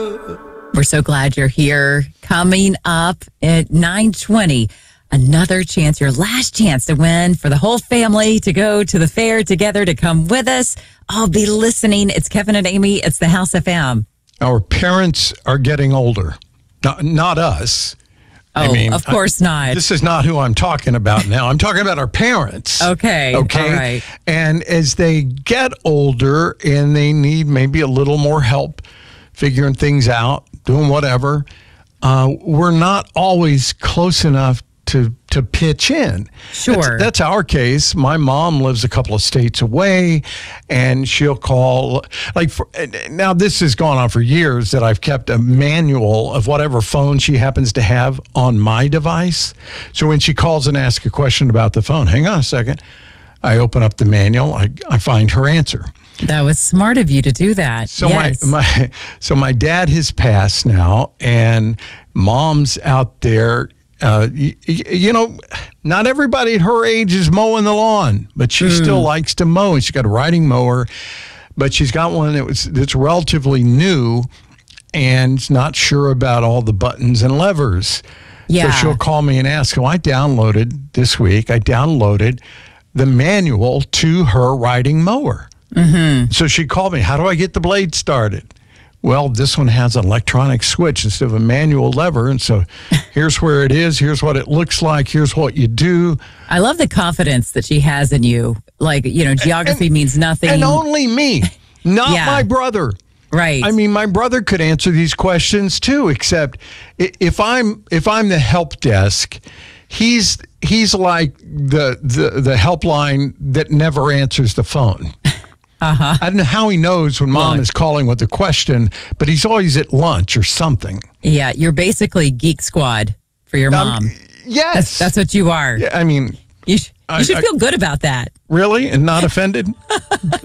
We're so glad you're here. Coming up at 9:20, another chance, your last chance to win for the whole family to go to the fair together, to come with us. I'll be listening. It's Kevin and Amy. It's the House FM. Our parents are getting older. Not us. Oh, of course not. This is not who I'm talking about now. I'm talking about our parents. Okay. All right. And as they get older and they need maybe a little more help figuring things out, doing whatever, we're not always close enough to pitch in. Sure. That's our case. My mom lives a couple of states away, and she'll call. Now, this has gone on for years that I've kept a manual of whatever phone she happens to have on my device. So when she calls and asks a question about the phone, hang on a second, I open up the manual, I find her answer. That was smart of you to do that. So yes. my dad has passed now, and mom's out there. Not everybody at her age is mowing the lawn, but she still likes to mow, and she's got a riding mower, but she's got one that's relatively new and not sure about all the buttons and levers. Yeah. So she'll call me and ask, I downloaded the manual to her riding mower. Mm-hmm. So she called me, how do I get the blade started? Well, this one has an electronic switch instead of a manual lever. And so here's where it is. Here's what it looks like. Here's what you do. I love the confidence that she has in you. Like, geography means nothing. And only me, not my brother. Right. I mean, my brother could answer these questions too, except if I'm the help desk, he's like the helpline that never answers the phone. Uh-huh. I don't know how he knows when mom is calling with a question, but he's always at lunch or something. Yeah, you're basically Geek Squad for your mom. Yes. That's what you are. Yeah, I mean... You should feel good about that. Really? And not offended?